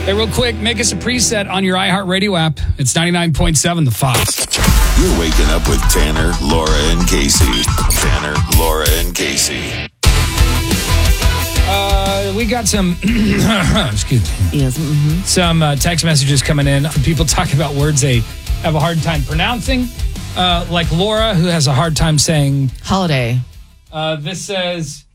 Hey, real quick, make us a preset on your iHeartRadio app. It's 99.7 The Fox. You're waking up with Tanner, Laura, and Casey. Tanner, Laura, and Casey. We got some, excuse me. Yes. Mm-hmm. Some text messages coming in from people talking about words they have a hard time pronouncing. Like Laura, who has a hard time saying Holiday. This says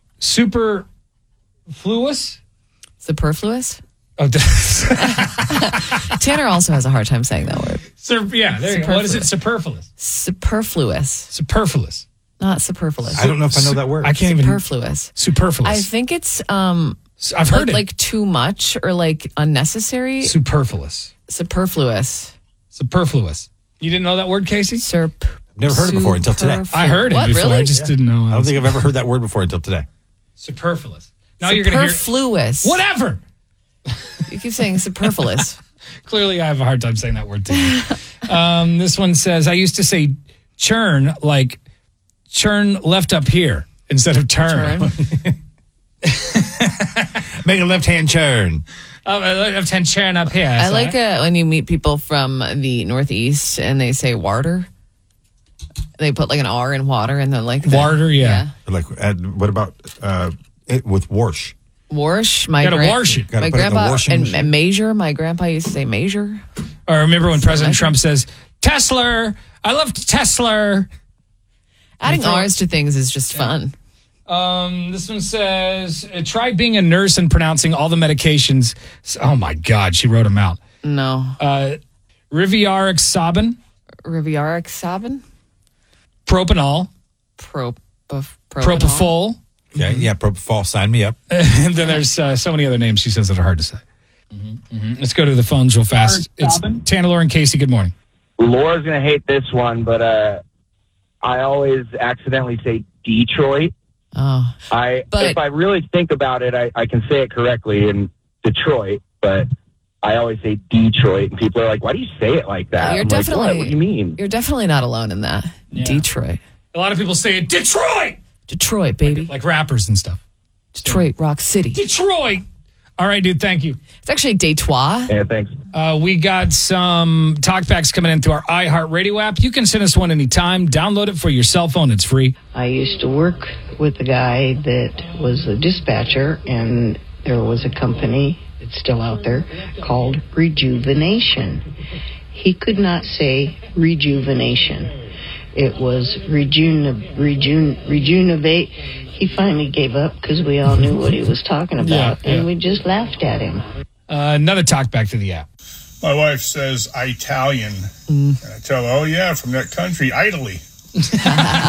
superfluous. Superfluous? Oh, Tanner also has a hard time saying that word. Yeah, there you go. What is it? Superfluous. Superfluous. Superfluous. Not superfluous. I don't know if I know that word. I can't even. Superfluous. Superfluous. I think it's I've heard it. like too much or like unnecessary. Superfluous. Superfluous. Superfluous. You didn't know that word, Casey? I've never heard it before until today. I heard it What, before. really? I just didn't know. I don't think I've ever heard that word before until today. Superfluous. Now you're going to hear. Superfluous. Whatever. You keep saying superfluous. Clearly, I have a hard time saying that word too. This one says, I used to say churn like churn left up here instead of turn. Make a left-hand churn. Left-hand churn up here. I like when you meet people from the Northeast and they say water. They put like an R in water and they're like water, yeah. Like, what about it with wash? Wash. Gotta wash it. Gotta My put it in the grandpa washing and machine. measure. My grandpa used to say measure. Or remember when President Trump says, Tesla, I love Tesla. Adding R's to things is just fun. This one says, try being a nurse and pronouncing all the medications. Oh my God, she wrote them out. No. Riviaric Sabin, Riviaric Sabin? Propanol, Propofol. Okay, yeah, Propofol, sign me up. And then there's so many other names she says that are hard to say. Let's go to the phones real fast. It's Tanner, Laura, and Casey. Good morning. Laura's going to hate this one, but I always accidentally say Detroit. Oh. If I really think about it, I can say it correctly in Detroit, but I always say Detroit, and people are like, why do you say it like that? You're I'm definitely, like, what do you mean? You're definitely not alone in that. Yeah. Detroit. A lot of people say it, Detroit! Detroit, baby. Like rappers and stuff. Detroit, Rock City. Detroit! All right, dude, thank you. It's actually Detroit. Yeah, thanks. We got some talkbacks coming in through our iHeartRadio app. You can send us one anytime. Download it for your cell phone. It's free. I used to work with a guy that was a dispatcher, and there was a company that's still out there called Rejuvenation. He could not say rejuvenation. It was rejuvenate. He finally gave up because we all knew what he was talking about, and we just laughed at him. Another talkback to the app. My wife says Italian. And I tell her, oh, yeah, from that country, Italy.